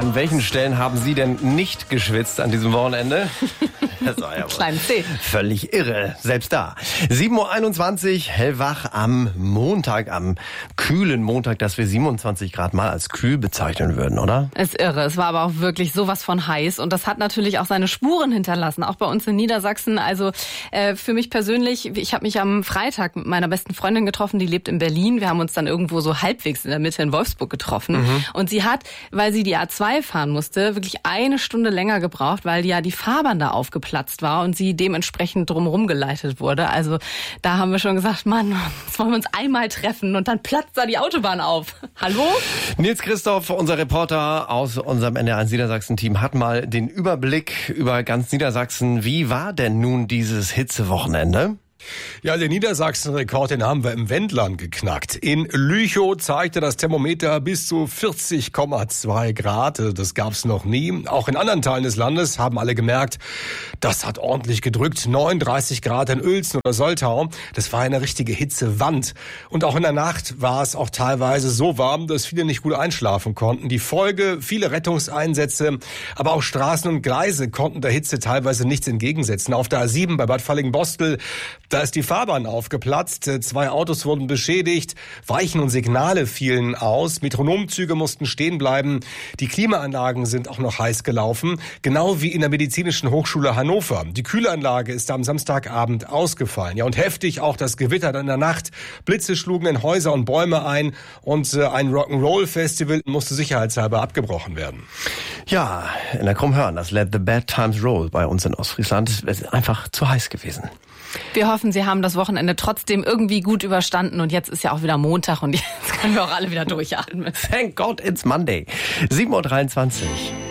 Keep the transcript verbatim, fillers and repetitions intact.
An welchen Stellen haben Sie denn nicht geschwitzt an diesem Wochenende? Das war ja Kleinen C. völlig irre, selbst da. sieben Uhr einundzwanzig, hellwach am Montag, am kühlen Montag, dass wir siebenundzwanzig Grad mal als kühl bezeichnen würden, oder? Ist irre. Es war aber auch wirklich sowas von heiß und das hat natürlich auch seine Spuren hinterlassen, auch bei uns in Niedersachsen. Also äh, für mich persönlich, ich habe mich am Freitag mit meiner besten Freundin getroffen, die lebt in Berlin. Wir haben uns dann irgendwo so halbwegs in der Mitte in Wolfsburg getroffen. Mhm. Und sie hat, weil sie die A zwei fahren musste, wirklich eine Stunde länger gebraucht, weil ja die Fahrbahn da aufgeplatzt war und sie dementsprechend drumherum geleitet wurde. Also da haben wir schon gesagt, Mann, jetzt wollen wir uns einmal treffen und dann platzt da die Autobahn auf. Hallo? Nils Christoph, unser Reporter aus unserem N D R eins Niedersachsen-Team, hat mal den Überblick über ganz Niedersachsen. Wie war denn nun dieses Hitzewochenende? Ja, den Niedersachsen-Rekord, den haben wir im Wendland geknackt. In Lüchow zeigte das Thermometer bis zu vierzig Komma zwei Grad. Das gab's noch nie. Auch in anderen Teilen des Landes haben alle gemerkt, das hat ordentlich gedrückt. neununddreißig Grad in Uelzen oder Soltau. Das war eine richtige Hitzewand. Und auch in der Nacht war es auch teilweise so warm, dass viele nicht gut einschlafen konnten. Die Folge, viele Rettungseinsätze, aber auch Straßen und Gleise konnten der Hitze teilweise nichts entgegensetzen. Auf der A sieben bei Bad Fallingbostel, da ist die Fahrbahn aufgeplatzt, zwei Autos wurden beschädigt, Weichen und Signale fielen aus, Metronomzüge mussten stehen bleiben, die Klimaanlagen sind auch noch heiß gelaufen, genau wie in der Medizinischen Hochschule Hannover. Die Kühlanlage ist am Samstagabend ausgefallen. Ja, und heftig auch das Gewitter in der Nacht. Blitze schlugen in Häuser und Bäume ein und ein Rock'n'Roll-Festival musste sicherheitshalber abgebrochen werden. Ja, in der Krummhörn, das Let the Bad Times Roll bei uns in Ostfriesland. Es ist einfach zu heiß gewesen. Wir hoffen, Sie haben das Wochenende trotzdem irgendwie gut überstanden und jetzt ist ja auch wieder Montag und jetzt können wir auch alle wieder durchatmen. Thank God it's Monday. sieben Uhr dreiundzwanzig.